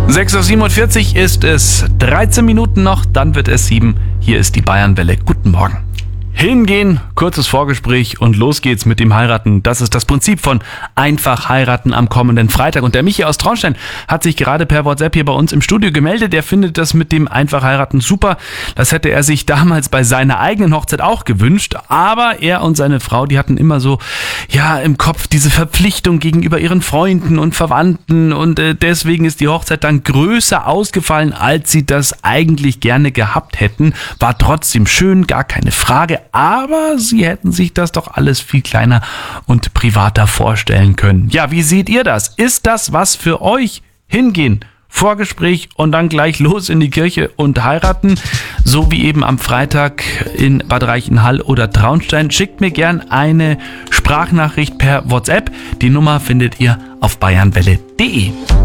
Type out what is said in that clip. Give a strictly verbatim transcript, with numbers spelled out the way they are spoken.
sechs Uhr siebenundvierzig ist es, dreizehn Minuten noch, dann wird es sieben. Hier ist die Bayernwelle. Guten Morgen. Hingehen, kurzes Vorgespräch und los geht's mit dem Heiraten. Das ist das Prinzip von Einfach heiraten am kommenden Freitag. Und der Michi aus Traunstein hat sich gerade per WhatsApp hier bei uns im Studio gemeldet. Der findet das mit dem Einfach heiraten super. Das hätte er sich damals bei seiner eigenen Hochzeit auch gewünscht. Aber er und seine Frau, die hatten immer so, ja, im Kopf diese Verpflichtung gegenüber ihren Freunden und Verwandten. Und äh, deswegen ist die Hochzeit dann größer ausgefallen, als sie das eigentlich gerne gehabt hätten. War trotzdem schön, gar keine Frage. Aber sie hätten sich das doch alles viel kleiner und privater vorstellen können. Ja, wie seht ihr das? Ist das was für euch? Hingehen, Vorgespräch und dann gleich los in die Kirche und heiraten, so wie eben am Freitag in Bad Reichenhall oder Traunstein. Schickt mir gern eine Sprachnachricht per WhatsApp. Die Nummer findet ihr auf bayernwelle punkt de.